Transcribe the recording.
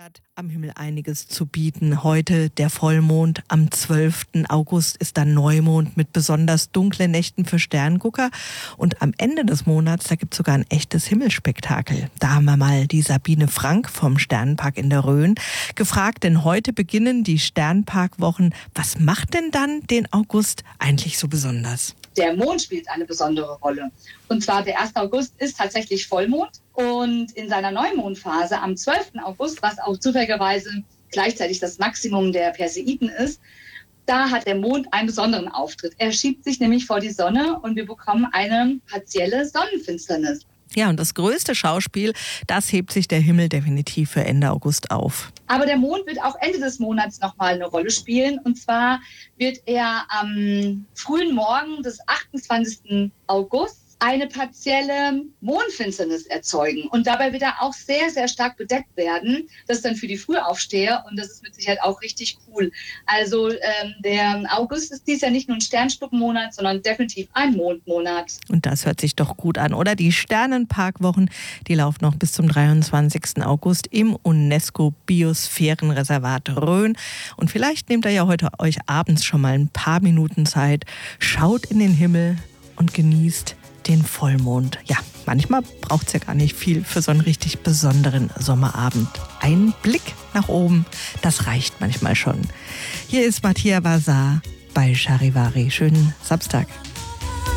hat am Himmel einiges zu bieten. Heute der Vollmond, am 12. August ist dann Neumond mit besonders dunklen Nächten für Sterngucker. Und am Ende des Monats, da gibt es sogar ein echtes Himmelsspektakel. Da haben wir mal die Sabine Frank vom Sternenpark in der Rhön gefragt, denn heute beginnen die Sternparkwochen. Was macht denn dann den August eigentlich so besonders? Der Mond spielt eine besondere Rolle. Und zwar der 1. August ist tatsächlich Vollmond. Und in seiner Neumondphase am 12. August, was auch zufälligerweise gleichzeitig das Maximum der Perseiden ist, da hat der Mond einen besonderen Auftritt. Er schiebt sich nämlich vor die Sonne und wir bekommen eine partielle Sonnenfinsternis. Ja, und das größte Schauspiel, das hebt sich der Himmel definitiv für Ende August auf. Aber der Mond wird auch Ende des Monats nochmal eine Rolle spielen. Und zwar wird er am frühen Morgen des 28. August eine partielle Mondfinsternis erzeugen. Und dabei wird er auch sehr, sehr stark bedeckt werden. Das ist dann für die Frühaufsteher und das ist mit Sicherheit auch richtig cool. Also der August ist dies Jahr nicht nur ein Sternschnuppenmonat, sondern definitiv ein Mondmonat. Und das hört sich doch gut an, oder? Die Sternenparkwochen, die laufen noch bis zum 23. August im UNESCO-Biosphärenreservat Rhön. Und vielleicht nehmt ihr ja heute euch abends schon mal ein paar Minuten Zeit, schaut in den Himmel und genießt den Vollmond. Ja, manchmal braucht es ja gar nicht viel für so einen richtig besonderen Sommerabend. Ein Blick nach oben, das reicht manchmal schon. Hier ist Mattia Wazar bei Charivari. Schönen Samstag.